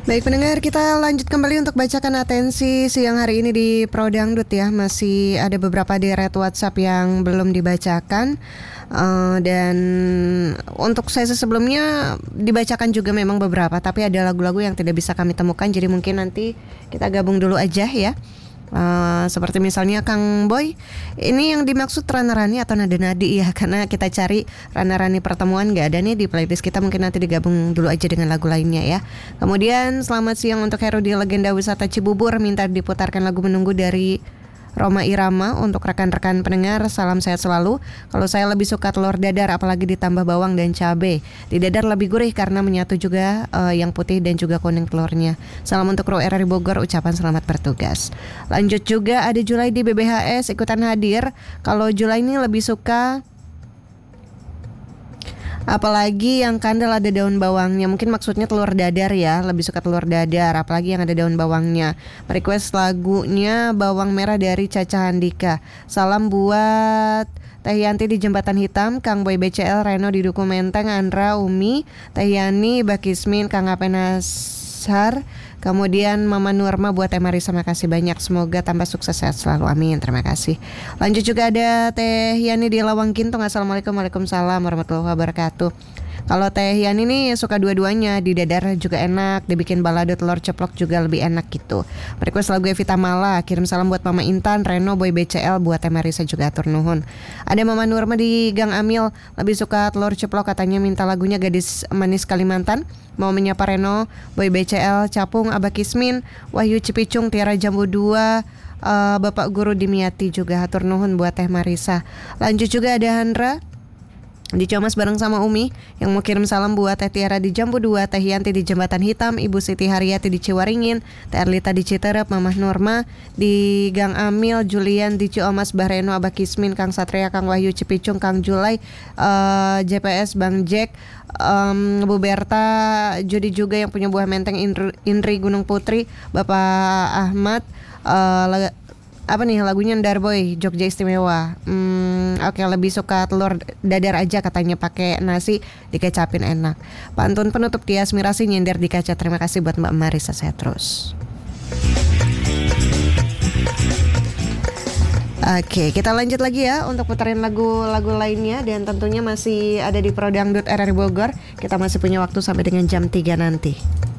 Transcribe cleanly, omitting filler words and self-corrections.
Baik pendengar, kita lanjut kembali untuk bacakan atensi siang hari ini di Pro Dangdut ya. Masih ada beberapa deret WhatsApp yang belum dibacakan. Dan untuk sesi sebelumnya dibacakan juga memang beberapa, tapi ada lagu-lagu yang tidak bisa kami temukan. Jadi mungkin nanti kita gabung dulu aja ya. Seperti misalnya Kang Boy, ini yang dimaksud Rana Rani atau Nada Nadi ya, karena kita cari Rana Rani pertemuan gak ada nih di playlist kita, mungkin nanti digabung dulu aja dengan lagu lainnya ya. Kemudian selamat siang untuk Herudi Legenda Wisata Cibubur, minta diputarkan lagu Menunggu dari Roma Irama untuk rekan-rekan pendengar. Salam sehat selalu. Kalau saya lebih suka telur dadar, apalagi ditambah bawang dan cabai. Di dadar lebih gurih karena menyatu juga yang putih dan juga kuning telurnya. Salam untuk kru RRI Bogor, ucapan selamat bertugas. Lanjut juga ada Julai di BBHS ikutan hadir. Kalau Julai ini lebih suka apalagi yang kandel ada daun bawangnya. Mungkin maksudnya telur dadar ya, lebih suka telur dadar apalagi yang ada daun bawangnya. Request lagunya Bawang Merah dari Caca Handika. Salam buat Teh Yanti di Jembatan Hitam, Kang Boy BCL, Reno di Duku Menteng, Andra, Umi, Teh Yani, Bakismin, Kang Apenashar, kemudian Mama Nurma buat Teh Marisa, makasih banyak. Semoga tambah sukses sehat selalu, amin, terima kasih. Lanjut juga ada Teh Yani di Lawang Kintung. Assalamualaikum, waalaikumsalam warahmatullahi wabarakatuh. Kalau Teh Yani ini suka dua-duanya, di dadar juga enak, dibikin balado telur ceplok juga lebih enak gitu. Request lagu Evita Mala, kirim salam buat Mama Intan, Reno, Boy BCL, buat Teh Marisa juga atur nuhun. Ada Mama Nurma di Gang Amil, lebih suka telur ceplok, katanya minta lagunya Gadis Manis Kalimantan. Mau menyapa Reno, Boy BCL, Capung, Abah Kismin, Wahyu Cipicung, Tiara Jambu 2, Bapak Guru Dimyati juga atur nuhun buat Teh Marisa. Lanjut juga ada Handra di Comas bareng sama Umi yang mau kirim salam buat Teh Tiara di Jambu 2, Teh Yanti di Jembatan Hitam, Ibu Siti Haryati di Ciwaringin, Teh Erlita di Citerep, Mamah Norma di Gang Amil, Julian di Ciomas, Bareno, Abah Kismin, Kang Satria, Kang Wahyu Cipicung, Kang Julai, JPS, Bang Jack, Bu Berta, Judi juga yang punya buah menteng, Indri Gunung Putri, Bapak Ahmad, apa nih lagunya Darboy Jogja Istimewa. Oke, lebih suka telur dadar aja katanya, pakai nasi dikecapin enak. Pantun penutup Tias Mirasi nyender di kaca. Terima kasih buat Mbak Marisa, sehat terus. Oke, kita lanjut lagi ya untuk puterin lagu-lagu lainnya, dan tentunya masih ada di Pro Dangdut RRI Bogor. Kita masih punya waktu sampai dengan jam 3 nanti.